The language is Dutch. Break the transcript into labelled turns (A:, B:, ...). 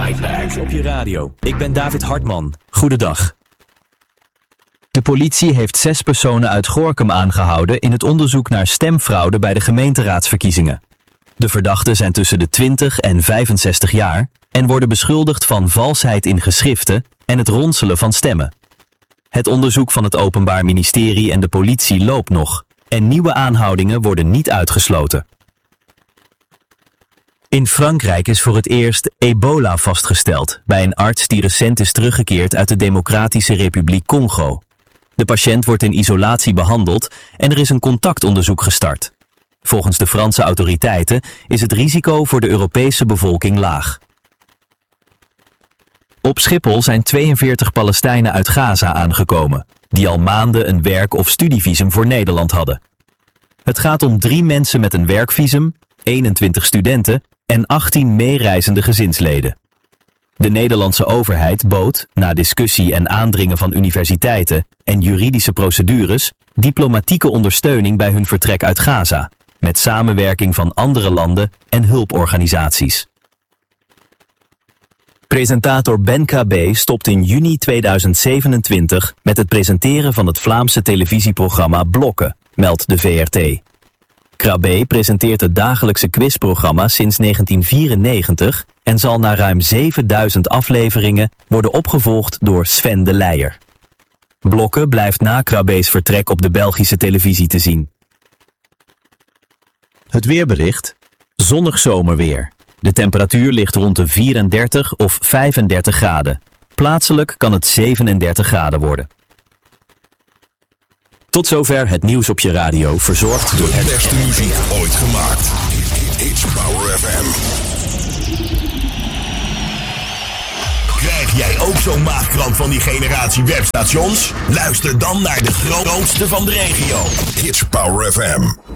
A: Nieuws op je radio. Ik ben David Hartman. Goedendag. De politie heeft 6 personen uit Gorinchem aangehouden in het onderzoek naar stemfraude bij de gemeenteraadsverkiezingen. De verdachten zijn tussen de 20 en 65 jaar en worden beschuldigd van valsheid in geschriften en het ronselen van stemmen. Het onderzoek van het Openbaar Ministerie en de politie loopt nog en nieuwe aanhoudingen worden niet uitgesloten. In Frankrijk is voor het eerst ebola vastgesteld bij een arts die recent is teruggekeerd uit de Democratische Republiek Congo. De patiënt wordt in isolatie behandeld en er is een contactonderzoek gestart. Volgens de Franse autoriteiten is het risico voor de Europese bevolking laag. Op Schiphol zijn 42 Palestijnen uit Gaza aangekomen, die al maanden een werk- of studievisum voor Nederland hadden. Het gaat om 3 mensen met een werkvisum, 21 studenten en 18 meereizende gezinsleden. De Nederlandse overheid bood, na discussie en aandringen van universiteiten en juridische procedures, diplomatieke ondersteuning bij hun vertrek uit Gaza, met samenwerking van andere landen en hulporganisaties. Presentator Ben KB stopt in juni 2027 met het presenteren van het Vlaamse televisieprogramma Blokken, meldt de VRT. Krabbe presenteert het dagelijkse quizprogramma sinds 1994 en zal na ruim 7000 afleveringen worden opgevolgd door Sven de Leijer. Blokken blijft na Krabbe's vertrek op de Belgische televisie te zien. Het weerbericht: zonnig zomerweer. De temperatuur ligt rond de 34 of 35 graden. Plaatselijk kan het 37 graden worden. Tot zover het nieuws op je radio, verzorgd door
B: de beste muziek ooit gemaakt. It's Power FM. Krijg jij ook zo'n maagkramp van die generatie webstations? Luister dan naar de grootste van de regio. It's Power FM.